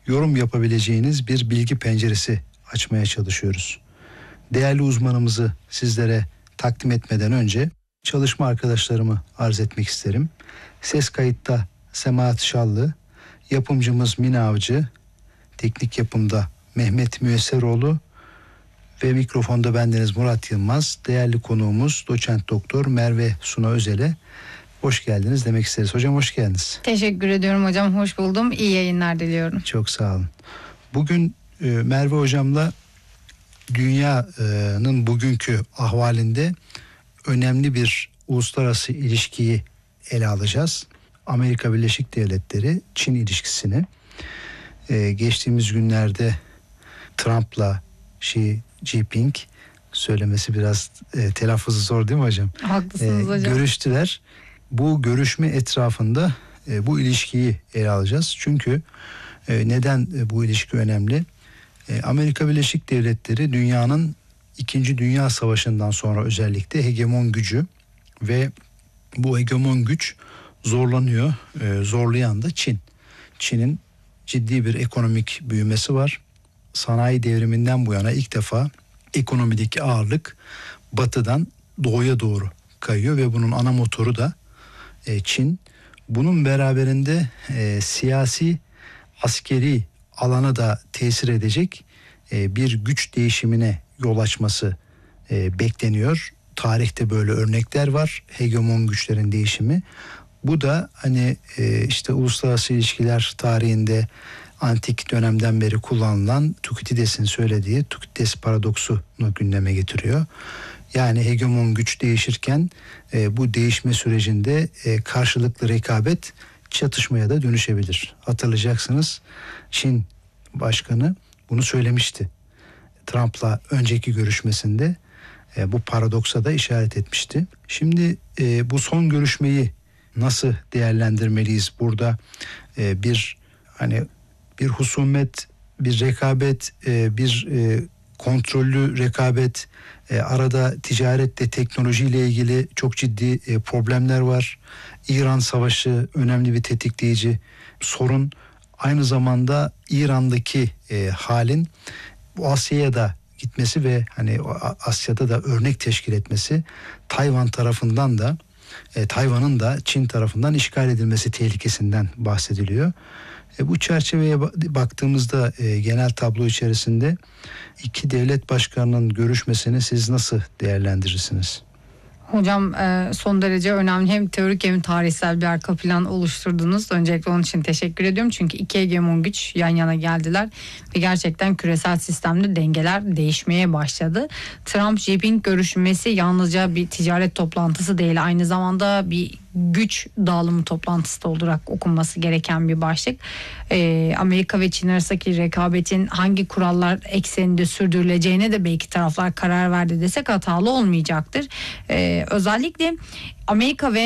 yorum yapabileceğiniz bir bilgi penceresi açmaya çalışıyoruz. Değerli uzmanımızı sizlere takdim etmeden önce çalışma arkadaşlarımı arz etmek isterim. Ses kayıtta Semahat Şallı, yapımcımız Mine Avcı, teknik yapımda Mehmet Müesseroğlu ve mikrofonda bendeniz Murat Yılmaz. Değerli konuğumuz doçent doktor Merve Suna Özel'e hoş geldiniz demek isteriz. Hocam hoş geldiniz. Teşekkür ediyorum hocam. Hoş buldum. İyi yayınlar diliyorum. Çok sağ olun. Bugün Merve hocamla dünyanın bugünkü ahvalinde önemli bir uluslararası ilişkiyi ele alacağız. Amerika Birleşik Devletleri Çin ilişkisini. Geçtiğimiz günlerde Trump'la Xi Jinping, söylemesi biraz telaffuzu zor değil mi hocam? Haklısınız hocam. Görüştüler. Bu görüşme etrafında bu ilişkiyi ele alacağız. Çünkü neden bu ilişki önemli? Amerika Birleşik Devletleri dünyanın 2. Dünya Savaşı'ndan sonra özellikle hegemon gücü ve bu hegemon güç zorlanıyor. Zorlayan da Çin. Çin'in ciddi bir ekonomik büyümesi var. Sanayi devriminden bu yana ilk defa ekonomideki ağırlık batıdan doğuya doğru kayıyor ve bunun ana motoru da Çin. Bunun beraberinde siyasi, askeri alana da tesir edecek bir güç değişimine yol açması bekleniyor. Tarihte böyle örnekler var. Hegemon güçlerin değişimi. Bu da hani işte uluslararası ilişkiler tarihinde antik dönemden beri kullanılan Tukidides'in söylediği Tukidides paradoksunu gündeme getiriyor. Yani hegemon güç değişirken bu değişme sürecinde karşılıklı rekabet çatışmaya da dönüşebilir. Hatırlayacaksınız, Çin Başkanı bunu söylemişti. Trump'la önceki görüşmesinde bu paradoksa da işaret etmişti. Şimdi bu son görüşmeyi nasıl değerlendirmeliyiz? Burada bir husumet, bir rekabet, bir kontrollü rekabet, arada ticaretle, teknolojiyle ilgili çok ciddi problemler var. İran Savaşı önemli bir tetikleyici sorun. Aynı zamanda İran'daki halin bu Asya'ya da gitmesi ve hani Asya'da da örnek teşkil etmesi, Tayvan tarafından da Tayvan'ın da Çin tarafından işgal edilmesi tehlikesinden bahsediliyor. Bu çerçeveye baktığımızda genel tablo içerisinde iki devlet başkanının görüşmesini siz nasıl değerlendirirsiniz? Hocam son derece önemli, hem teorik hem tarihsel bir arka plan oluşturdunuz. Öncelikle onun için teşekkür ediyorum. Çünkü iki hegemon güç yan yana geldiler ve gerçekten küresel sistemde dengeler değişmeye başladı. Trump-Jinping görüşmesi yalnızca bir ticaret toplantısı değil, aynı zamanda bir güç dağılımı toplantısı da olarak okunması gereken bir başlık. Amerika ve Çin arasındaki rekabetin hangi kurallar ekseninde sürdürüleceğine de belki taraflar karar verdi desek hatalı olmayacaktır. Özellikle Amerika ve